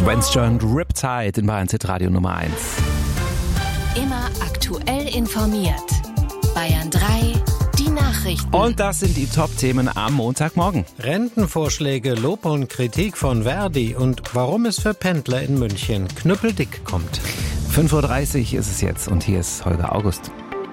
Wednesday und Riptide in Bayern Radio Nummer 1. Immer aktuell informiert. Bayern 3, die Nachrichten. Und das sind die Top-Themen am Montagmorgen. Rentenvorschläge, Lob und Kritik von Verdi und warum es für Pendler in München knüppeldick kommt. 5:30 Uhr ist es jetzt und hier ist Holger August.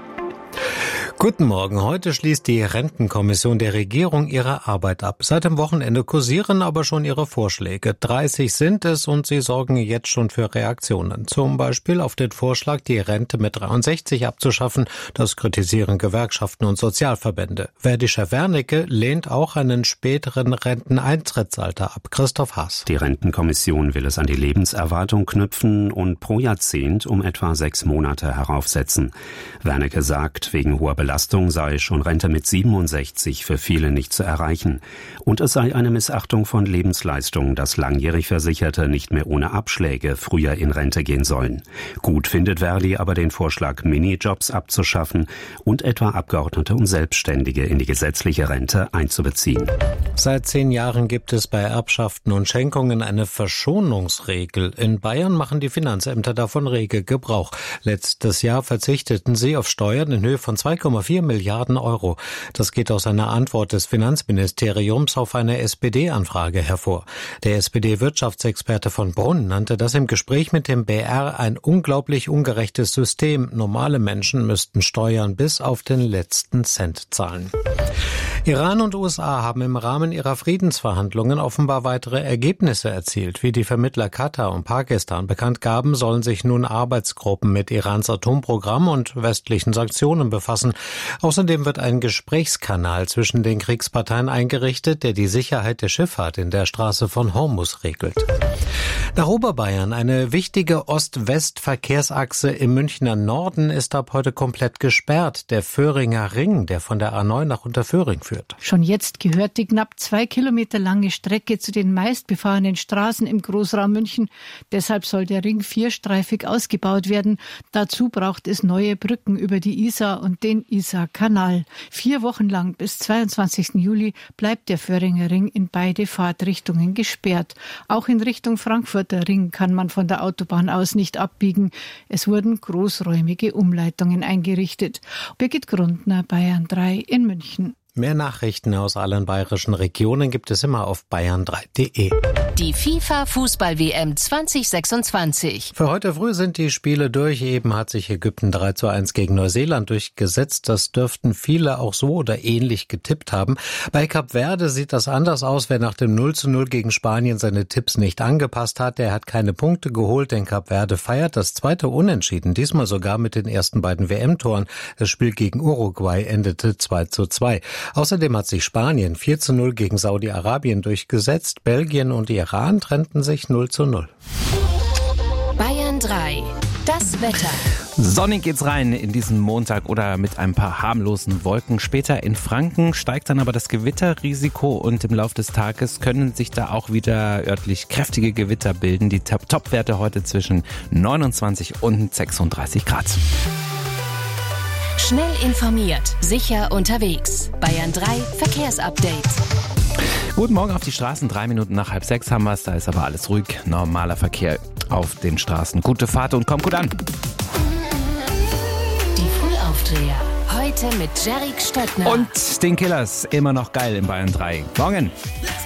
Guten Morgen. Heute schließt die Rentenkommission der Regierung ihre Arbeit ab. Seit dem Wochenende kursieren aber schon ihre Vorschläge. 30 sind es und sie sorgen jetzt schon für Reaktionen. Zum Beispiel auf den Vorschlag, die Rente mit 63 abzuschaffen. Das kritisieren Gewerkschaften und Sozialverbände. Verdi-Chef Wernicke lehnt auch einen späteren Renteneintrittsalter ab. Christoph Haas. Die Rentenkommission will es an die Lebenserwartung knüpfen und pro Jahrzehnt um etwa 6 Monate heraufsetzen. Wernicke sagt, wegen hoher Belastung sei schon Rente mit 67 für viele nicht zu erreichen. Und es sei eine Missachtung von Lebensleistungen, dass langjährig Versicherte nicht mehr ohne Abschläge früher in Rente gehen sollen. Gut findet Verdi aber den Vorschlag, Minijobs abzuschaffen und etwa Abgeordnete und Selbstständige in die gesetzliche Rente einzubeziehen. Seit 10 Jahren gibt es bei Erbschaften und Schenkungen eine Verschonungsregel. In Bayern machen die Finanzämter davon rege Gebrauch. Letztes Jahr verzichteten sie auf Steuern in Höhe von 2,4 Milliarden Euro. Das geht aus einer Antwort des Finanzministeriums auf eine SPD-Anfrage hervor. Der SPD-Wirtschaftsexperte von Brunn nannte das im Gespräch mit dem BR ein unglaublich ungerechtes System. Normale Menschen müssten Steuern bis auf den letzten Cent zahlen. Iran und USA haben im Rahmen ihrer Friedensverhandlungen offenbar weitere Ergebnisse erzielt. Wie die Vermittler Katar und Pakistan bekannt gaben, sollen sich nun Arbeitsgruppen mit Irans Atomprogramm und westlichen Sanktionen befassen. Außerdem wird ein Gesprächskanal zwischen den Kriegsparteien eingerichtet, der die Sicherheit der Schifffahrt in der Straße von Hormuz regelt. Nach Oberbayern, eine wichtige Ost-West-Verkehrsachse im Münchner Norden ist ab heute komplett gesperrt. Der Föhringer Ring, der von der A9 nach Unterföhring führt. Schon jetzt gehört die knapp 2 Kilometer lange Strecke zu den meistbefahrenen Straßen im Großraum München. Deshalb soll der Ring 4-streifig ausgebaut werden. Dazu braucht es neue Brücken über die Isar und den Isar-Kanal. 4 Wochen lang bis 22. Juli bleibt der Föhringer Ring in beide Fahrtrichtungen gesperrt. Auch in Richtung Frankfurter Ring kann man von der Autobahn aus nicht abbiegen. Es wurden großräumige Umleitungen eingerichtet. Birgit Grundner, Bayern 3 in München. Mehr Nachrichten aus allen bayerischen Regionen gibt es immer auf bayern3.de. Die FIFA-Fußball-WM 2026. Für heute früh sind die Spiele durch. Eben hat sich Ägypten 3:1 gegen Neuseeland durchgesetzt. Das dürften viele auch so oder ähnlich getippt haben. Bei Kap Verde sieht das anders aus. Wer nach dem 0:0 gegen Spanien seine Tipps nicht angepasst hat, der hat keine Punkte geholt, denn Kap Verde feiert das zweite Unentschieden. Diesmal sogar mit den ersten beiden WM-Toren. Das Spiel gegen Uruguay endete 2:2. Außerdem hat sich Spanien 4:0 gegen Saudi-Arabien durchgesetzt. Belgien und Iran trennten sich 0:0. Bayern 3, das Wetter. Sonnig geht's rein in diesen Montag oder mit ein paar harmlosen Wolken. Später in Franken steigt dann aber das Gewitterrisiko und im Laufe des Tages können sich da auch wieder örtlich kräftige Gewitter bilden. Die Top-Werte heute zwischen 29 und 36 Grad. Schnell informiert, sicher unterwegs. Bayern 3 Verkehrsupdate. Guten Morgen auf die Straßen. 3 Minuten nach 5:30 haben wir es. Da ist aber alles ruhig. Normaler Verkehr auf den Straßen. Gute Fahrt und kommt gut an. Die Frühaufdreher. Heute mit Jerry Stöttner. Und den Killers. Immer noch geil in Bayern 3. Morgen.